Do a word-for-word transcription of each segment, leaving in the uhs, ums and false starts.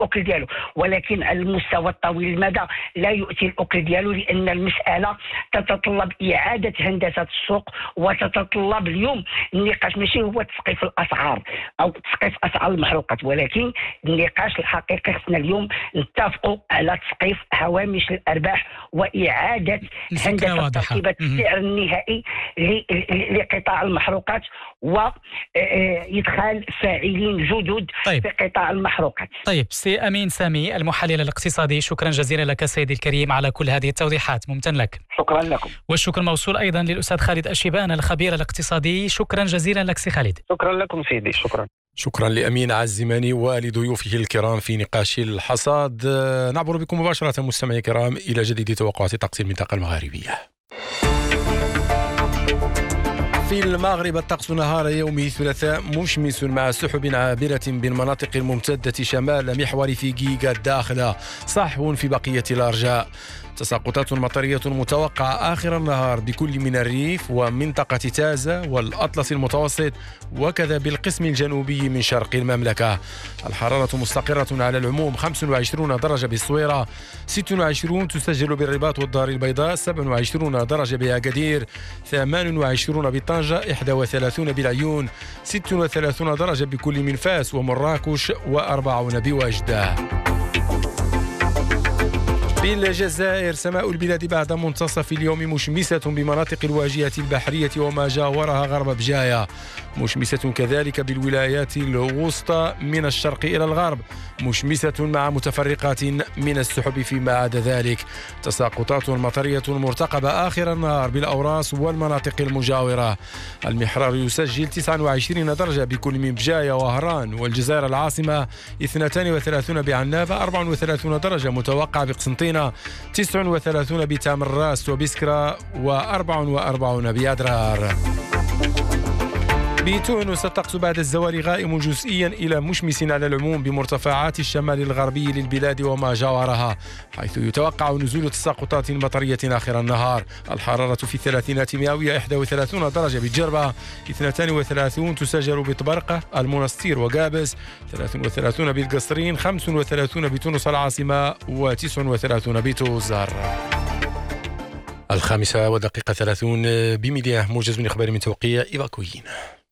الاكل ديالو، ولكن على المستوى الطويل المدى لا يؤتي الاكل ديالو، لان المساله تتطلب اعاده هندسه السوق، وتتطلب اليوم النقاش ماشي هو تسقيف الاسعار او تسقيف اسعار المحروقات، ولكن النقاش الحقيقي خصنا اليوم نتفقوا على تسقيف هوامش الارباح واعاده هندسه ترتيبات السعر النهائي لقطاع المحروقات وادخال فاعلين جدد طيب. في قطاع المحروقات. طيب سي امين سامي المحلل الاقتصادي، شكرا جزيلا لك سيدي الكريم على كل هذه التوضيحات، ممتن لك. شكرا لكم. والشكر موصول ايضا للاستاذ خالد الشيبان الخبير الاقتصادي، شكرا جزيلا لك سي خالد. شكرا لكم سيدي. شكرا. شكرا لأمين عزماني ولضيوفه الكرام في نقاش الحصاد. نعبر بكم مباشرة مستمعي الكرام إلى جديد توقعات طقس المنطقة المغاربية. في المغرب الطقس نهار يوم الثلاثاء مشمس مع سحب عابرة بالمناطق الممتدة شمال محور فيقيقة الداخلة، صحو في بقية الأرجاء. تساقطات مطرية متوقعة آخر النهار بكل من الريف ومنطقة تازة والأطلس المتوسط، وكذا بالقسم الجنوبي من شرق المملكة. الحرارة مستقرة على العموم، خمسة وعشرين درجة بالصويرة، ستة وعشرين تسجل بالرباط والدار البيضاء، سبعة وعشرين درجة بأكادير، ثمانية وعشرين بطنجة، إحدى وثلاثين بالعيون، ستة وثلاثين درجة بكل من فاس ومراكش، وأربعين بوجدة. بالجزائر سماء البلاد بعد منتصف اليوم مشمسة بمناطق الواجهة البحرية وما جاورها غرب بجاية، مشمسة كذلك بالولايات الوسطى من الشرق إلى الغرب، مشمسة مع متفرقات من السحب فيما عدا ذلك. تساقطات مطرية مرتقبة آخر النهار بالأوراس والمناطق المجاورة. المحرار يسجل تسعة وعشرين درجة بكل من بجاية وهران والجزائر العاصمة، اثنين وثلاثين بعنابة، أربعة وثلاثين درجة متوقع بقسنطينة، تسعة وثلاثين بتامر راس وبسكرة، وأربعة وأربعين بأدرار. بتونس الطقس بعد الزوال غائم جزئيا إلى مشمس على العموم بمرتفعات الشمال الغربي للبلاد وما جاورها، حيث يتوقع نزول تساقطات مطرية آخر النهار. الحرارة في الثلاثينات مئوية، إحدى وثلاثين درجة بالجربة، اثنين وثلاثين تسجل بطبرقة، المنستير وقابس، ثلاثة وثلاثين بالقصرين، خمسة وثلاثين بتونس العاصمة، وتسعة وثلاثين بتوزر. الخامسة ودقيقة ثلاثون بميديا، موجز من إخبار من توقيع إيفاكوين.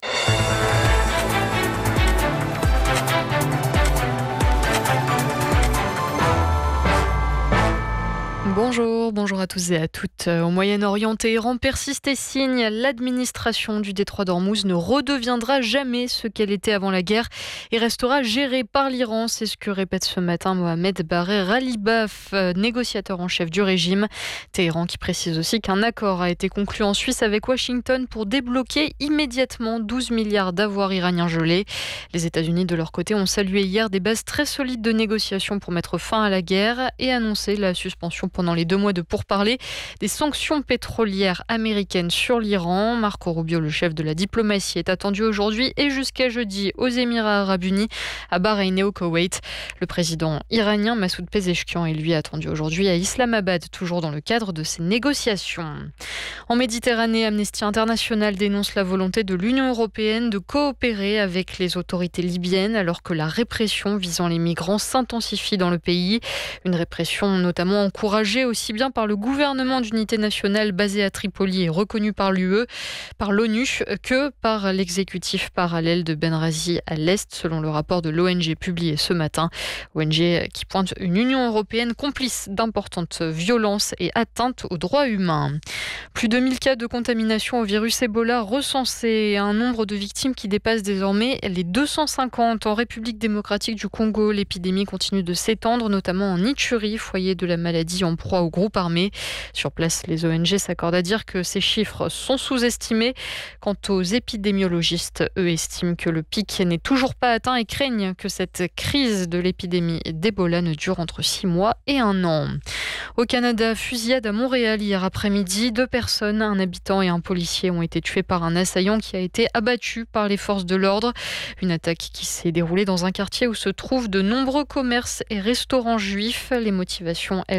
Bonjour, bonjour à tous et à toutes. Au Moyen-Orient, Téhéran persiste et signe. L'administration du détroit d'Ormuz ne redeviendra jamais ce qu'elle était avant la guerre et restera gérée par l'Iran. C'est ce que répète ce matin Mohamed Barer Ghalibaf, négociateur en chef du régime. Téhéran qui précise aussi qu'un accord a été conclu en Suisse avec Washington pour débloquer immédiatement douze milliards d'avoirs iraniens gelés. Les États-Unis, de leur côté, ont salué hier des bases très solides de négociations pour mettre fin à la guerre et annoncé la suspension pendant les deux mois de pourparlers des sanctions pétrolières américaines sur l'Iran. Marco Rubio, le chef de la diplomatie, est attendu aujourd'hui et jusqu'à jeudi aux Émirats arabes unis, à Bahreïn et au Koweït. Le président iranien Massoud Pezeshkian est lui attendu aujourd'hui à Islamabad, toujours dans le cadre de ces négociations. En Méditerranée, Amnesty International dénonce la volonté de l'Union européenne de coopérer avec les autorités libyennes alors que la répression visant les migrants s'intensifie dans le pays. Une répression notamment encouragée aussi bien par le gouvernement d'unité nationale basé à Tripoli et reconnu par l'U E, par l'ONU, que par l'exécutif parallèle de Benghazi à l'Est, selon le rapport de l'O N G publié ce matin. O N G qui pointe une Union européenne complice d'importantes violences et atteintes aux droits humains. Plus de mille cas de contamination au virus Ebola recensés, un nombre de victimes qui dépasse désormais les deux cent cinquante. En République démocratique du Congo, l'épidémie continue de s'étendre, notamment en Ituri, foyer de la maladie en proie aux groupes armés. Sur place, les O N G s'accordent à dire que ces chiffres sont sous-estimés. Quant aux épidémiologistes, eux estiment que le pic n'est toujours pas atteint et craignent que cette crise de l'épidémie d'Ebola ne dure entre six mois et un an. Au Canada, fusillade à Montréal hier après-midi. Deux personnes, un habitant et un policier, ont été tués par un assaillant qui a été abattu par les forces de l'ordre. Une attaque qui s'est déroulée dans un quartier où se trouvent de nombreux commerces et restaurants juifs. Les motivations, elles, demeurent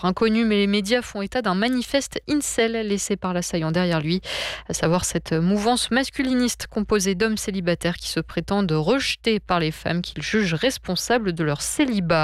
encore inconnu, mais les médias font état d'un manifeste incel laissé par l'assaillant derrière lui, à savoir cette mouvance masculiniste composée d'hommes célibataires qui se prétendent rejetés par les femmes qu'ils jugent responsables de leur célibat.